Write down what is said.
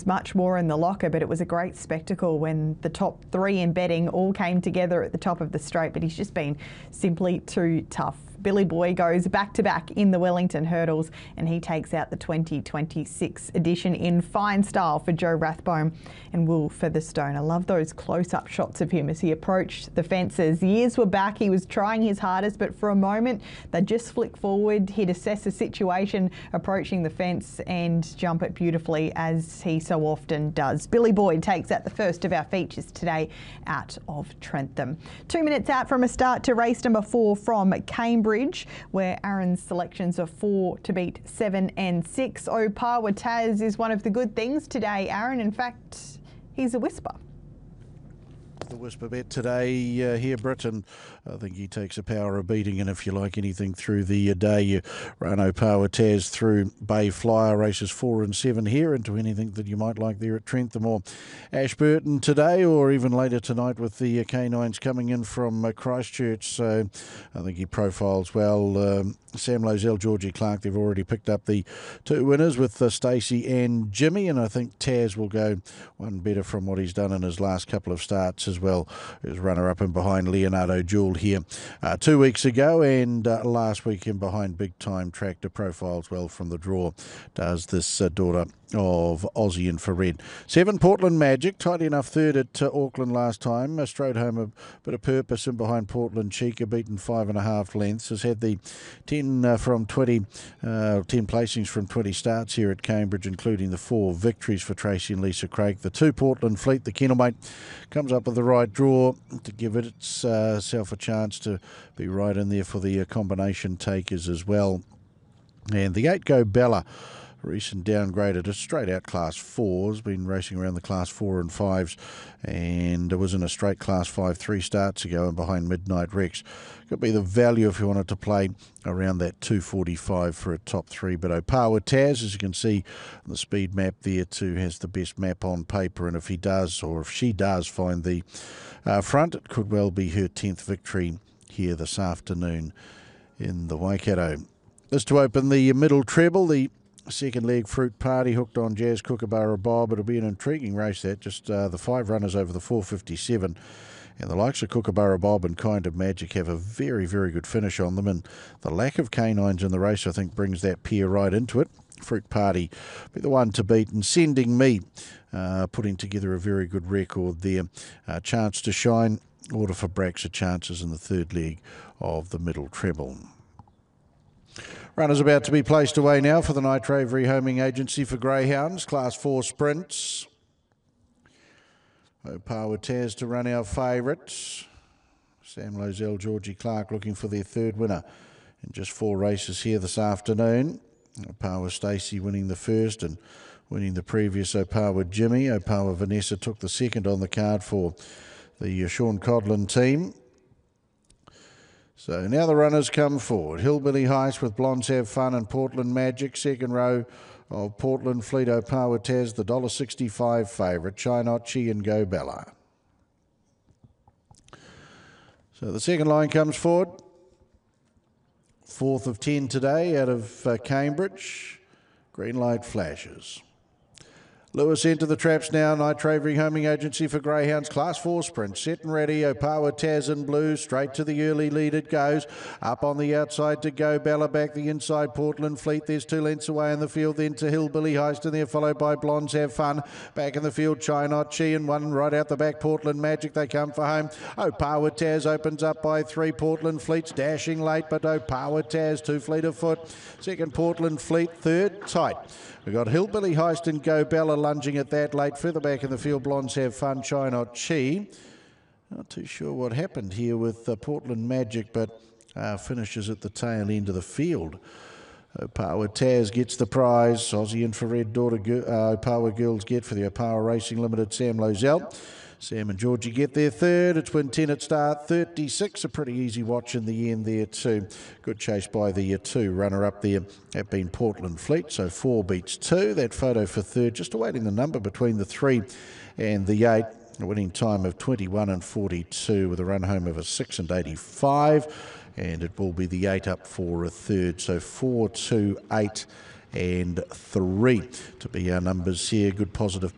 much more in the locker, but it was a great spectacle when the top three in betting all came together at the top of the straight, but he's just been simply too tough. Billy Boy goes back-to-back in the Wellington Hurdles and he takes out the 2026 edition in fine style for Joe Rathbone and Will Featherstone. I love those close-up shots of him as he approached the fences. Years were back, he was trying his hardest, but for a moment they'd just flick forward. He'd assess the situation approaching the fence and jump it beautifully, as he so often does. Billy Boy takes out the first of our features today out of Trentham. 2 minutes out from a start to race number 4 from Cambridge, where Aaron's selections are 4 to beat 7 and 6. Opawa Taz is one of the good things today, Aaron. In fact, he's a whisper. The whisper bet today here, Britain. I think he takes a power of beating, and if you like anything through the day, you run Opawa Taz through Bay Flyer races 4 and 7 here into anything that you might like there at Trentham or Ashburton today, or even later tonight with the Canines coming in from Christchurch. So I think he profiles well. Sam Lozelle, Georgie Clark, they've already picked up the 2 winners with Stacey and Jimmy, and I think Taz will go one better from what he's done in his last couple of starts as well. He was runner-up and behind Leonardo Jewel here 2 weeks ago, and last weekend behind Big Time Tractor. Profiles well from the draw, does this daughter of Aussie Infrared. 7 Portland Magic, tidy enough third at Auckland last time. Strode home a bit of purpose in behind Portland Chica, beaten 5.5 lengths. Has had the 10 from 20, 10 placings from 20 starts here at Cambridge, including the 4 victories for Tracy and Lisa Craig. The 2 Portland Fleet, the kennelmate, comes up with the right draw to give itself a chance to be right in there for the combination takers as well. And the 8 Go Bella, recent downgraded, a straight out class 4, has been racing around the class 4 and 5s, and it was in a straight class 5 3 starts ago and behind Midnight Rex. Could be the value if you wanted to play around that 245 for a top 3. But Opawa Taz, as you can see on the speed map there too, has the best map on paper, and if he does, or if she does find the front, it could well be her 10th victory here this afternoon in the Waikato. This to open the middle treble, the second leg Fruit Party, hooked on Jazz Kookaburra Bob. It'll be an intriguing race, that. Just the 5 runners over the 457. And the likes of Kookaburra Bob and Kind of Magic have a very, very good finish on them. And the lack of canines in the race, I think, brings that pair right into it. Fruit Party be the one to beat, and Sending Me putting together a very good record there. Chance to Shine, Order for Braxa chances in the third leg of the middle treble. Runners about to be placed away now for the Nitro Rehoming Agency for Greyhounds, Class 4 Sprints. Opawa Taz to run our favourites. Sam Lozelle, Georgie Clark looking for their 3rd winner in just 4 races here this afternoon. Opawa Stacey winning the first and winning the previous Opawa Jimmy. Opawa Vanessa took the 2nd on the card for the Sean Codlin team. So now the runners come forward. Hillbilly Heist with Blondes Have Fun and Portland Magic. 2nd row of Portland Fleet, Opawa Taz, the $1.65 favourite. Chinochi and Go Bella. So the second line comes forward. 4th of 10 today out of Cambridge. Green light flashes. Lewis into the traps now. Nitro Rehoming Agency for Greyhounds, Class 4 Sprint. Set and ready. Opawa Taz in blue. Straight to the early lead it goes. Up on the outside to Go Bella. Back the inside Portland Fleet. There's 2 lengths away in the field. Then to Hillbilly Heist in there, followed by Blondes Have Fun. Back in the field, Chinochi, and 1 right out the back, Portland Magic. They come for home. Opawa Taz opens up by 3. Portland Fleet's dashing late, but Opawa Taz, 2 fleet of foot. 2nd Portland Fleet, 3rd tight. We've got Hillbilly Heist and Go Bella lunging at that late. Further back in the field, Blondes Have Fun, Chinochi. Not too sure what happened here with Portland Magic, but finishes at the tail end of the field. Opawa Taz gets the prize. Aussie Infrared daughter Opawa girls get for the Opawa Racing Limited, Sam Lozelle. Sam and Georgie get their 3rd. It's win 10 at start 36. A pretty easy watch in the end there too. Good chase by the 2 runner-up there. That been Portland Fleet. So 4 beats 2. That photo for 3rd. Just awaiting the number between the 3 and the 8. A winning time of 21 and 42 with a run home of a 6 and 85. And it will be the 8 up for a 3rd. So 4, 2, 8 and 3 to be our numbers here. Good positive